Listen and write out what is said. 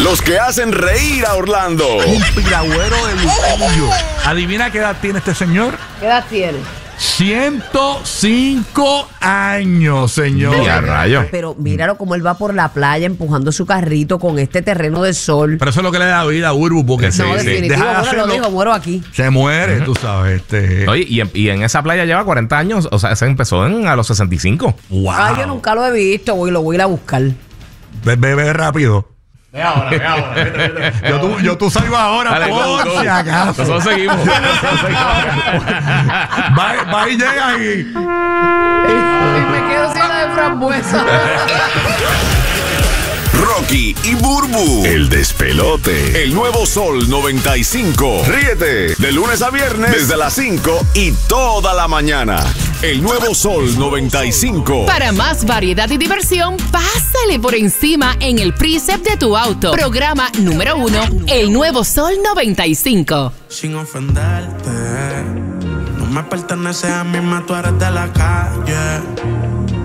Los que hacen reír a Orlando. Un piragüero de Luquillo. Adivina qué edad tiene este señor. ¿Qué edad tiene? 105 años, señor. Y a rayo. Pero míralo como él va por la playa empujando su carrito con este terreno de sol. Pero eso es lo que le da vida a Urbu, porque Sí, No, sí. definitivo, deja de bueno, lo hacerlo, digo, muero aquí. se muere, tú sabes. Oye, y en esa playa lleva 40 años. O sea, se empezó a los 65. Wow. Ay, yo nunca lo he visto, lo voy a ir a buscar. Ve rápido. Ve ahora. Tú salgo ahora, Dale, por go. si acaso. Nosotros seguimos. Va y llega ahí. Y me quedo sin la de frambuesa. Rocky y Burbu, el despelote. El nuevo Sol 95. Ríete de lunes a viernes desde las 5 y toda la mañana. El nuevo Sol 95. Para más variedad y diversión, pásale por encima en el Precept de tu auto. Programa número 1, el nuevo Sol 95. Sin ofenderte, no me pertenece a mí, más tú eres de la calle.